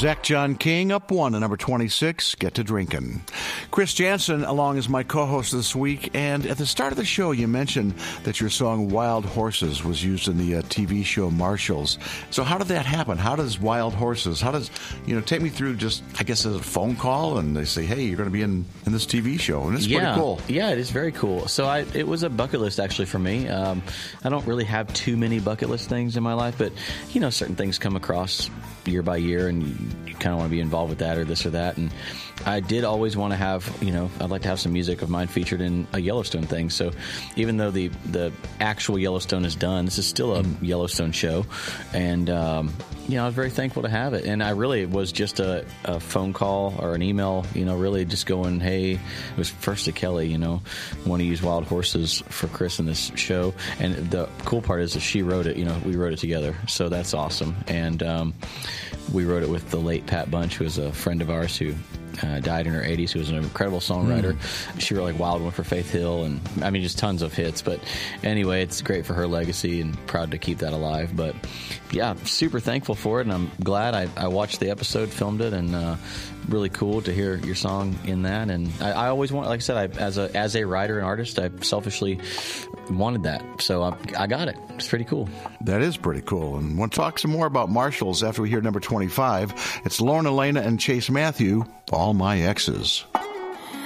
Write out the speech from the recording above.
Zach John King up 1 at number 26, Get to Drinkin'. Chris Jansen along as my co-host this week, and at the start of the show you mentioned that your song Wild Horses was used in the TV show Marshalls. So how did that happen? How does Wild Horses, take me through just, I guess, as a phone call and they say, hey, you're going to be in this TV show, and it's pretty cool. Yeah, it is very cool. So it was a bucket list actually for me. I don't really have too many bucket list things in my life, but certain things come across year by year and you kind of want to be involved with that or this or that. And I did always want to have, I'd like to have some music of mine featured in a Yellowstone thing. So even though the actual Yellowstone is done, this is still a Yellowstone show. And, I was very thankful to have it. And it was just a phone call or an email, really just going, hey, it was first to Kelly, want to use Wild Horses for Chris in this show. And the cool part is that she wrote it, we wrote it together. So that's awesome. And we wrote it with the late Pat Bunch, who was a friend of ours who died in her 80s, who was an incredible songwriter. She wrote Wild One for Faith Hill, and just tons of hits. But anyway, it's great for her legacy and proud to keep that alive. But yeah, super thankful for it, and I'm glad I watched the episode, filmed it, and really cool to hear your song in that. And I always want, like I said, as a writer and artist, I selfishly wanted that. So I got it. It's pretty cool. That is pretty cool. And we'll talk some more about Marshalls after we hear number 25. It's Lauren Elena and Chase Matthew, All My Exes.